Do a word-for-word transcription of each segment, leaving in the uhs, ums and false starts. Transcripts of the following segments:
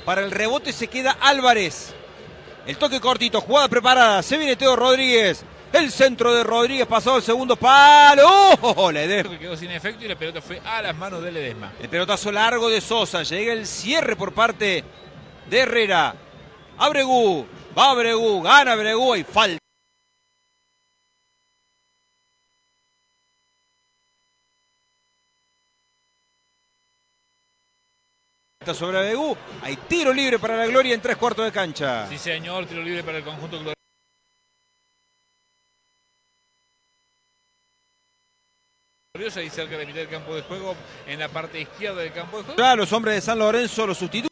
Para el rebote se queda Álvarez. El toque cortito, jugada preparada. Se viene Teo Rodríguez. El centro de Rodríguez pasado el segundo palo. ¡Oh! Ledesma. Que quedó sin efecto y la pelota fue a las manos de Ledesma. El pelotazo largo de Sosa. Llega el cierre por parte de Herrera. Abregu. Va Abregu. Gana Abregu. Y falta. Sobre Abregu. Hay tiro libre para la Gloria en tres cuartos de cancha. Sí, señor. Tiro libre para el conjunto glorioso. Ahí cerca de mitad del campo de juego, en la parte izquierda del campo de juego. Ya los hombres de San Lorenzo, los sustitutos.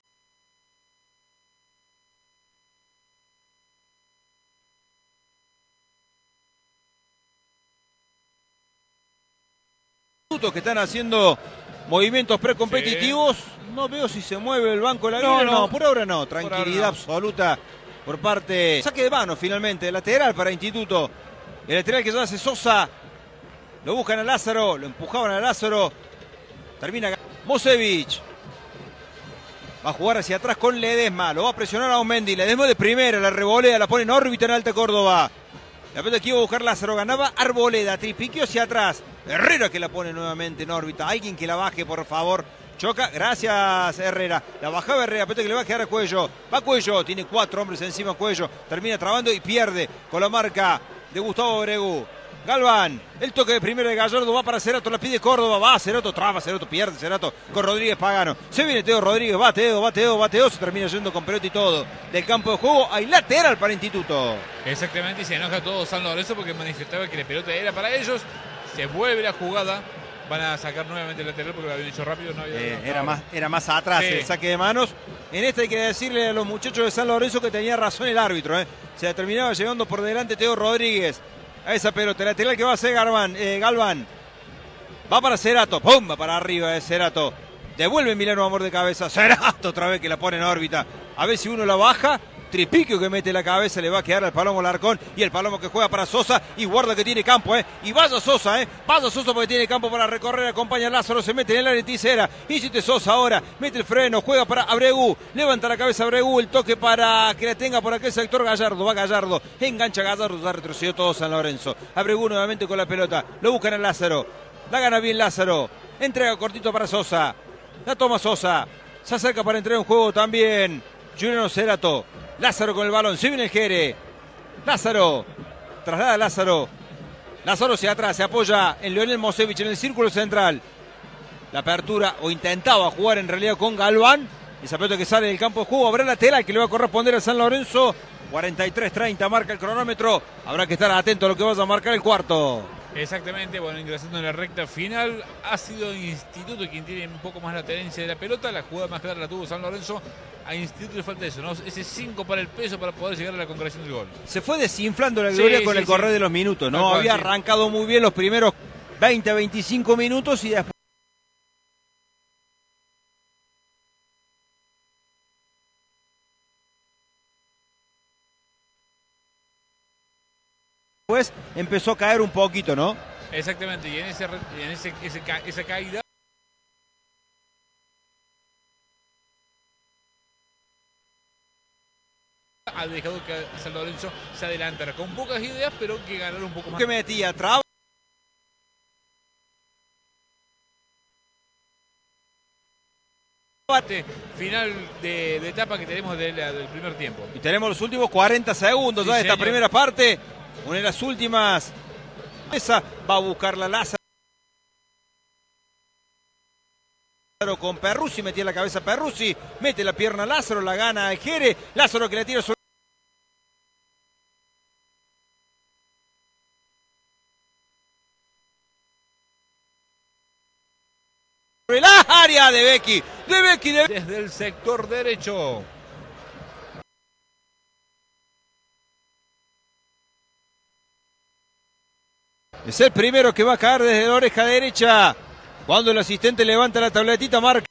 Que están haciendo movimientos precompetitivos. Sí. No veo si se mueve el banco de la Gloria. No, no, no, por ahora no. Tranquilidad ahora no. absoluta por parte. Saque de mano finalmente, lateral para Instituto. El lateral que ya hace Sosa. Lo buscan a Lázaro, lo empujaban a Lázaro. Termina Mosevich. Va a jugar hacia atrás con Ledesma. Lo va a presionar a Aumendi. Ledesma de primera, la revolea, la pone en órbita en Alta Córdoba. La pelota que iba a buscar Lázaro, ganaba Arboleda. Tripiqueo hacia atrás. Herrera que la pone nuevamente en órbita. Alguien que la baje, por favor. Choca, gracias Herrera. La bajaba Herrera, pelota que le va a quedar a Cuello. Va Cuello, tiene cuatro hombres encima Cuello. Termina trabando y pierde con la marca de Gustavo Abregu. Galván, el toque de primero de Gallardo, va para Cerato, la pide Córdoba, va Cerato, traba, Cerato, pierde Cerato con Rodríguez Pagano. Se viene Teo Rodríguez, va Teo, va Teo, va Teo, se termina yendo con pelota y todo. Del campo de juego hay lateral para Instituto. Exactamente, y se enoja todo San Lorenzo porque manifestaba que la pelota era para ellos. Se vuelve la jugada, van a sacar nuevamente el lateral porque lo habían hecho rápido. No había eh, era, más, era más atrás sí. El saque de manos. En esta hay que decirle a los muchachos de San Lorenzo que tenía razón el árbitro. Eh. Se terminaba llevando por delante Teo Rodríguez. A esa pelota, lateral que va a hacer Galván, eh, Galván. Va para Cerato, ¡pum! Va para arriba de Cerato. Devuelve Milano Amor de cabeza. Cerato otra vez que la pone en órbita. A ver si uno la baja. Tripiquio que mete la cabeza, le va a quedar al Palomo Larcón. Y el Palomo que juega para Sosa. Y guarda que tiene campo, ¿eh? Y vaya Sosa, ¿eh? Vaya Sosa porque tiene campo para recorrer. Acompaña a Lázaro, se mete en el área Ticera. Hiciste Sosa ahora. Mete el freno, juega para Abregu. Levanta la cabeza Abregu. El toque para que la tenga por aquel sector Gallardo. Va Gallardo. Engancha Gallardo. Ya retrocedió todo San Lorenzo. Abregu nuevamente con la pelota. Lo buscan a Lázaro. La gana bien Lázaro. Entrega cortito para Sosa. La toma Sosa. Se acerca para entrar en juego también Juliano Cerato. Lázaro con el balón, se viene el Jere. Lázaro, traslada a Lázaro. Lázaro hacia atrás, se apoya en Leonel Mosevich en el círculo central. La apertura, o intentaba jugar en realidad con Galván. Esa pelota que sale del campo de juego, habrá lateral que le va a corresponder a San Lorenzo. cuarenta y tres treinta marca el cronómetro. Habrá que estar atento a lo que vaya a marcar el cuarto. Exactamente, bueno, ingresando en la recta final, ha sido Instituto quien tiene un poco más la tenencia de la pelota. La jugada más clara la tuvo San Lorenzo. A Instituto le falta eso, ¿no? Ese cinco para el peso para poder llegar a la concreción del gol. Se fue desinflando la Gloria sí, con sí, el correr sí. de los minutos, ¿no? Cual, Había sí. arrancado muy bien los primeros veinte a veinticinco minutos y después Después empezó a caer un poquito, ¿no? Exactamente, y en, ese, en ese, ese, esa caída ha dejado que San Lorenzo se adelantara con pocas ideas, pero que ganara un poco más. ¿Qué metía? Traba. Final de, de etapa que tenemos de la, del primer tiempo. Y tenemos los últimos cuarenta segundos sí, ya de esta primera parte. Una de las últimas. Esa va a buscar la Lázaro con Perruzzi, metía la cabeza Perruzzi, mete la pierna Lázaro, la gana el Jere. Lázaro que la tira sobre la área de Becky, de Becky de... desde el sector derecho. Es el primero que va a caer desde la oreja derecha. Cuando el asistente levanta la tabletita, marca.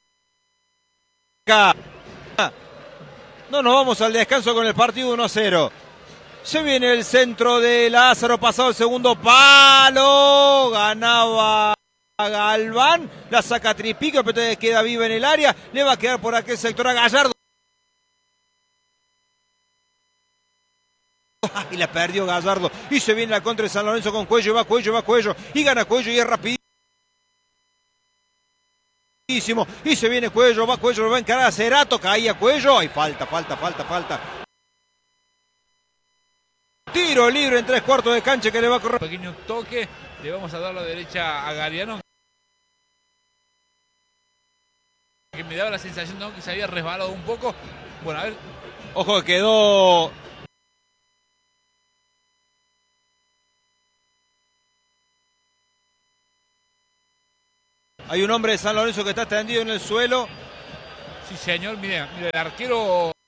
No nos vamos al descanso con el partido uno a cero. Se viene el centro de Lázaro, pasado el segundo palo. Ganaba Galván. La saca Tripiquio, pero queda viva en el área. Le va a quedar por aquel sector a Gallardo. Y la perdió Gallardo. Y se viene la contra de San Lorenzo con Cuello. Va Cuello, va Cuello. Y gana Cuello y es rapidísimo. Y se viene Cuello, va Cuello, lo va a encarar a Cerato. Caía Cuello. Ay, falta, falta, falta, falta. Tiro libre en tres cuartos de cancha que le va a correr. Pequeño toque. Le vamos a dar la derecha a Galeano. Que me daba la sensación, ¿no?, que se había resbalado un poco. Bueno, a ver. Ojo que quedó. Hay un hombre de San Lorenzo que está tendido en el suelo. Sí, señor. Mire, mire el arquero.